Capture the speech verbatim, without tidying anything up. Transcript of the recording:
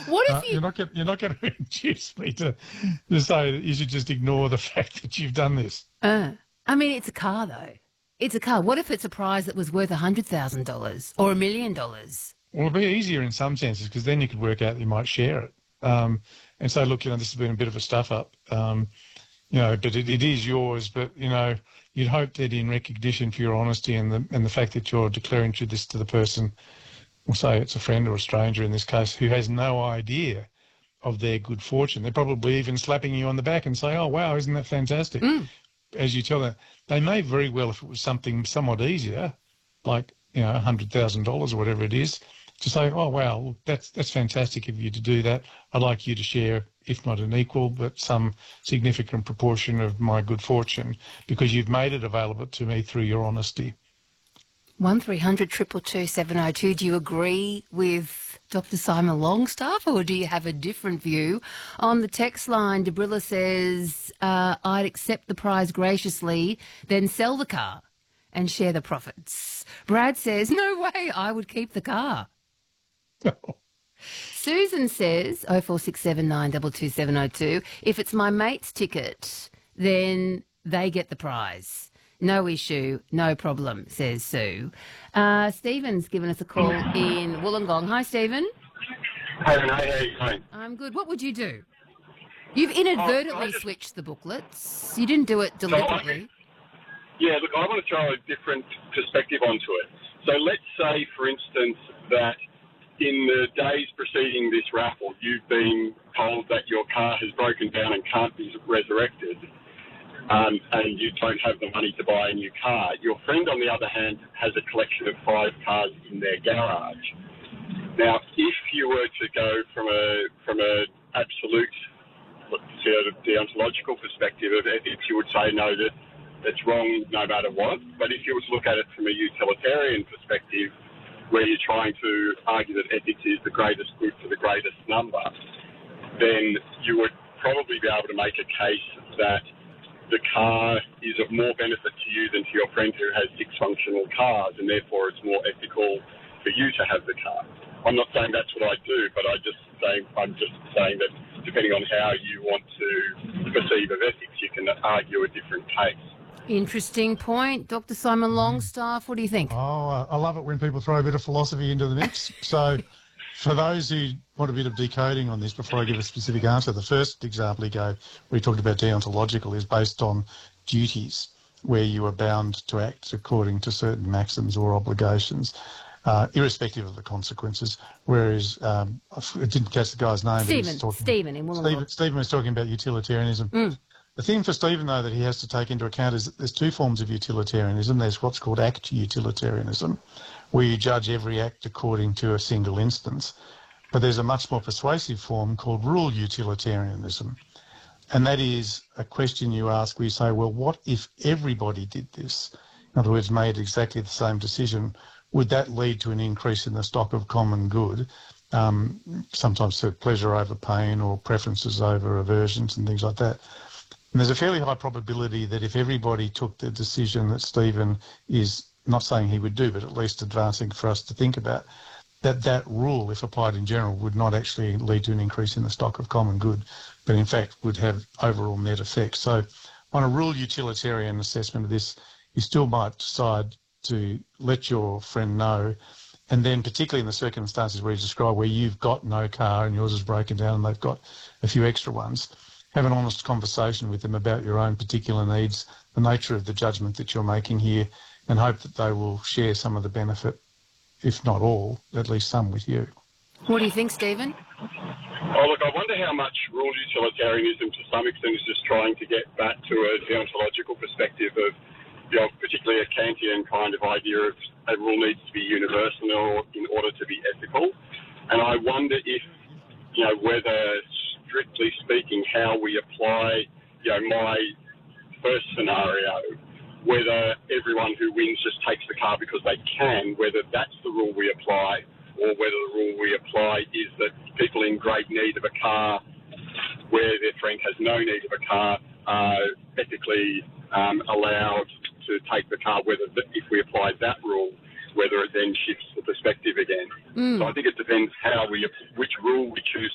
What Uh, if you... you're not going you're not going to induce me to, to say that you should just ignore the fact that you've done this. Uh, I mean, it's a car, though. It's a car. What if it's a prize that was worth one hundred thousand dollars or a million dollars? Well, it'd be easier in some senses because then you could work out that you might share it um, and say, look, you know, this has been a bit of a stuff up, um, you know, but it, it is yours. But, you know, you'd hope that in recognition for your honesty and the, and the fact that you're declaring to this to the person, we'll say it's a friend or a stranger in this case, who has no idea of their good fortune. They're probably even slapping you on the back and say, oh, wow, isn't that fantastic? Mm. As you tell them, they may very well, if it was something somewhat easier, like, you know, one hundred thousand dollars or whatever it is, to say, oh, wow, that's that's fantastic of you to do that. I'd like you to share, if not an equal, but some significant proportion of my good fortune because you've made it available to me through your honesty. one three hundred two two two seven oh two. Do you agree with Doctor Simon Longstaff or do you have a different view? On the text line, Debrilla says, uh, I'd accept the prize graciously, then sell the car and share the profits. Brad says, no way, I would keep the car. Susan says, oh four six seven nine two two seven oh two, if it's my mate's ticket, then they get the prize. No issue, no problem, says Sue. Uh, Stephen's given us a call in Wollongong. Hi, Stephen. Hey, Renee, how are you going? I'm good. What would you do? You've inadvertently Oh, just, switched the booklets. You didn't do it deliberately. Yeah, look, I want to throw a different perspective onto it. So let's say, for instance, that in the days preceding this raffle, you've been told that your car has broken down and can't be resurrected. Um, and you don't have the money to buy a new car. Your friend, on the other hand, has a collection of five cars in their garage. Now, if you were to go from a from a absolute sort of deontological perspective of ethics, you would say no, that it's wrong no matter what. But if you were to look at it from a utilitarian perspective, where you're trying to argue that ethics is the greatest good for the greatest number, then you would probably be able to make a case that the car is of more benefit to you than to your friend who has six functional cars, and therefore it's more ethical for you to have the car. I'm not saying that's what I do, but I just saying I'm just saying that depending on how you want to perceive of ethics, you can argue a different case. Interesting point. Doctor Simon Longstaff, what do you think? Oh, I love it when people throw a bit of philosophy into the mix. So for those who want a bit of decoding on this before I give a specific answer, the first example he gave, where he talked about deontological, is based on duties where you are bound to act according to certain maxims or obligations, uh, irrespective of the consequences. Whereas, um, I didn't catch the guy's name. Stephen, but he was talking, Stephen in Wollongong. Stephen, Stephen was talking about utilitarianism. Mm. The thing for Stephen, though, that he has to take into account is that there's two forms of utilitarianism. There's what's called act utilitarianism, where you judge every act according to a single instance. But there's a much more persuasive form called rule utilitarianism. And that is a question you ask where you say, well, what if everybody did this? In other words, made exactly the same decision? Would that lead to an increase in the stock of common good? Um, sometimes to pleasure over pain or preferences over aversions and things like that. And there's a fairly high probability that if everybody took the decision that Stephen is not saying he would do, but at least advancing for us to think about, that that rule, if applied in general, would not actually lead to an increase in the stock of common good, but in fact would have overall net effects. So on a rule utilitarian assessment of this, you still might decide to let your friend know, and then particularly in the circumstances where you describe where you've got no car and yours is broken down and they've got a few extra ones, have an honest conversation with them about your own particular needs, the nature of the judgment that you're making here, and hope that they will share some of the benefit, if not all, at least some with you. What do you think, Stephen? Oh, look, I wonder how much rule utilitarianism to some extent is just trying to get back to a deontological perspective of, you know, particularly a Kantian kind of idea of a rule needs to be universal in order to be ethical. And I wonder if, you know, whether, strictly speaking, how we apply, you know, my first scenario, whether everyone who wins just takes the car because they can, whether that's the rule we apply, or whether the rule we apply is that people in great need of a car, where their friend has no need of a car, are ethically um, allowed to take the car, whether if we apply that rule, whether it then shifts the perspective again. Mm. So I think it depends how we, which rule we choose